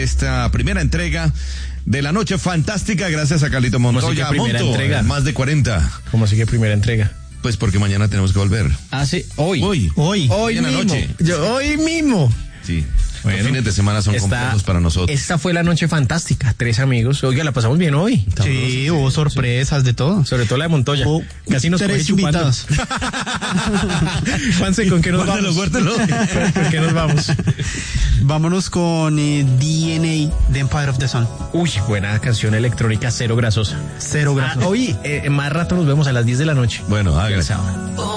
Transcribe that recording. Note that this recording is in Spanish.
esta primera entrega de la Noche Fantástica, gracias a Carlito Montoya. Primera entrega. Más de 40. ¿Cómo así que primera entrega? Pues porque mañana tenemos que volver. Ah, sí, hoy en la noche. Hoy mismo. Sí. Bueno, los fines de semana son complejos para nosotros. Esta fue la Noche Fantástica, 3 amigos. Oiga, la pasamos bien hoy. Sí, hubo sorpresas de todo. Sobre todo la de Montoya. Casi nos 3 invitados. Juanse, ¿con qué nos vamos? Guárdalo. ¿Con qué nos vamos? Vámonos con DNA de Empire of the Sun. Uy, buena canción electrónica, cero grasosa. Cero grasosa. Hoy, en más rato nos vemos a las 10 de la noche. Bueno, hágale. Sábado.